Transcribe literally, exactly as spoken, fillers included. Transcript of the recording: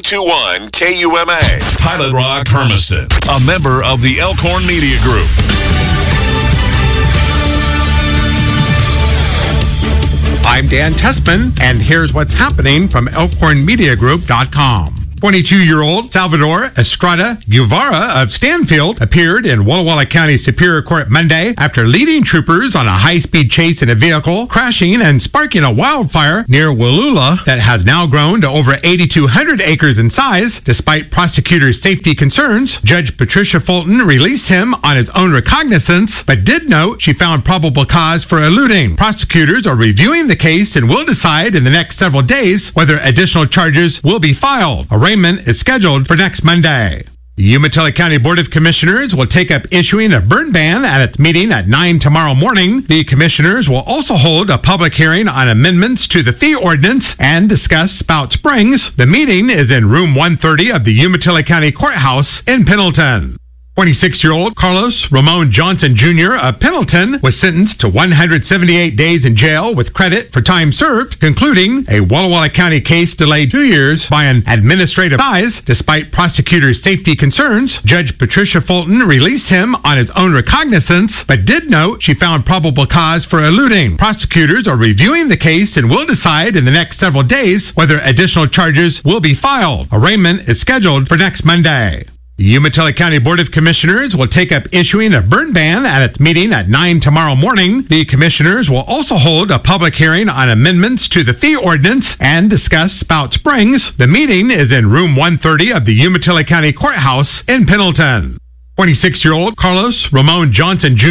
ninety-two point one K U M A. Pilot Rock Hermiston, a member of the Elkhorn Media Group. I'm Dan Tessman, and here's what's happening from elkhorn media group dot com. twenty-two-year-old Salvador Estrada Guevara of Stanfield appeared in Walla Walla County Superior Court Monday after leading troopers on a high-speed chase in a vehicle, crashing and sparking a wildfire near Wallula that has now grown to over eighty-two hundred acres in size. Despite prosecutors' safety concerns, Judge Patricia Fulton released him on his own recognizance, but did note she found probable cause for eluding. Prosecutors are reviewing the case and will decide in the next several days whether additional charges will be filed. A arraignment is scheduled for next Monday. The Umatilla County Board of Commissioners will take up issuing a burn ban at its meeting at nine tomorrow morning. The commissioners will also hold a public hearing on amendments to the fee ordinance and discuss Spout Springs. The meeting is in room one thirty of the Umatilla County Courthouse in Pendleton. twenty-six-year-old Carlos Ramon Johnson Junior of Pendleton was sentenced to one hundred seventy-eight days in jail with credit for time served, concluding a Walla Walla County case delayed two years by an administrative size. Despite prosecutors' safety concerns, Judge Patricia Fulton released him on his own recognizance, but did note she found probable cause for eluding. Prosecutors are reviewing the case and will decide in the next several days whether additional charges will be filed. Arraignment is scheduled for next Monday. The Umatilla County Board of Commissioners will take up issuing a burn ban at its meeting at nine tomorrow morning. The commissioners will also hold a public hearing on amendments to the fee ordinance and discuss Spout Springs. The meeting is in room one thirty of the Umatilla County Courthouse in Pendleton. twenty-six-year-old Carlos Ramon Johnson Junior